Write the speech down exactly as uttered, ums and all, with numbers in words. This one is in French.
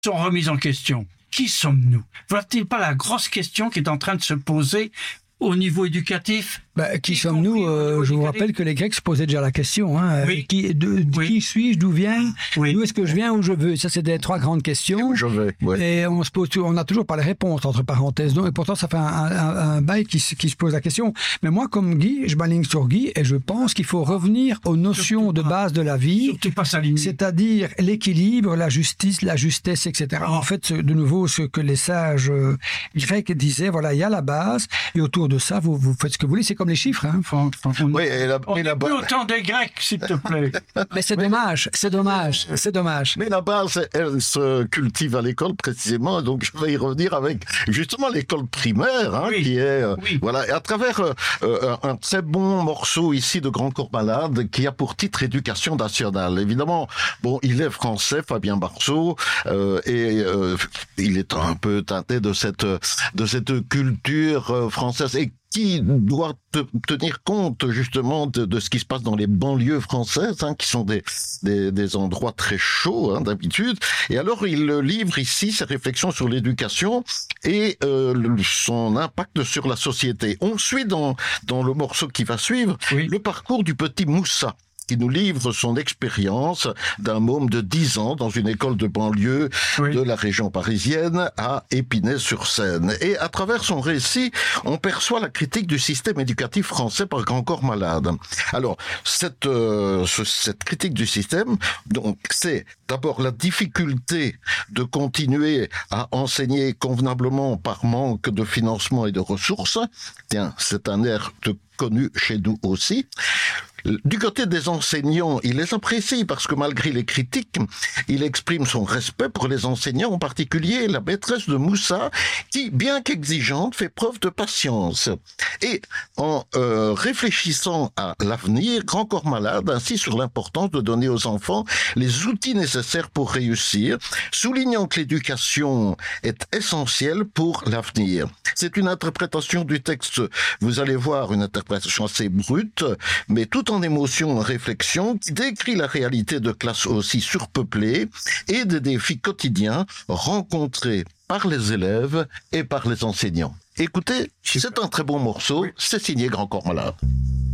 sont remises en question. Qui sommes-nous? Voilà-t-il pas la grosse question qui est en train de se poser au niveau éducatif? Bah, qui sommes-nous euh, Je vous rappelle que les Grecs se posaient déjà la question. Hein, oui. Qui, de, oui. qui suis-je? D'où viens oui. D'où est-ce que je viens? Où je veux? Ça, c'est des trois grandes questions. Je vais, ouais. Et on se pose, on n'a toujours pas les réponses, entre parenthèses. Donc, et pourtant, ça fait un, un, un bail qui, qui se pose la question. Mais moi, comme Guy, je m'aligne sur Guy et je pense qu'il faut revenir aux notions surtout de pas, base de la vie. Surtout pas s'aligner. C'est-à-dire l'équilibre, la justice, la justesse, et cetera. Oh. En fait, de nouveau, ce que les sages euh, grecs disaient, voilà, il y a la base. Et autour de ça, vous, vous faites ce que vous voulez. C'est comme les chiffres, hein. On, on, oui, et la, on et la plus autant des Grecs, s'il te plaît. Mais c'est dommage, c'est dommage, c'est dommage. Mais la base, elle se cultive à l'école précisément, donc je vais y revenir avec justement l'école primaire, hein, oui. qui est euh, oui. voilà, et à travers euh, un très bon morceau ici de Grand Corps Malade qui a pour titre Éducation nationale. Évidemment, bon, il est français, Fabien Barceau, euh, et euh, il est un peu teinté de cette de cette culture euh, française et qui doit te, tenir compte justement de, de ce qui se passe dans les banlieues françaises, hein, qui sont des, des, des endroits très chauds, hein, d'habitude. Et alors, il livre ici ses réflexions sur l'éducation et euh, son impact sur la société. On suit dans, dans le morceau qui va suivre oui. le parcours du petit Moussa, qui nous livre son expérience d'un môme de dix ans dans une école de banlieue oui. de la région parisienne à Épinay-sur-Seine. Et à travers son récit, on perçoit la critique du système éducatif français par Grand Corps Malade. Alors, cette, euh, ce, cette critique du système, donc, c'est d'abord la difficulté de continuer à enseigner convenablement par manque de financement et de ressources. Tiens, c'est un air de connu chez nous aussi. Du côté des enseignants, il les apprécie parce que malgré les critiques, il exprime son respect pour les enseignants, en particulier la maîtresse de Moussa, qui, bien qu'exigeante, fait preuve de patience. Et en euh, réfléchissant à l'avenir, Grand Corps Malade insiste sur l'importance de donner aux enfants les outils nécessaires pour réussir, soulignant que l'éducation est essentielle pour l'avenir. C'est une interprétation du texte, vous allez voir, une interprétation assez brute, mais tout en émotion, en réflexion, qui décrit la réalité de classes aussi surpeuplées et des défis quotidiens rencontrés par les élèves et par les enseignants. Écoutez, c'est un très bon morceau, c'est signé Grand Corps Malade.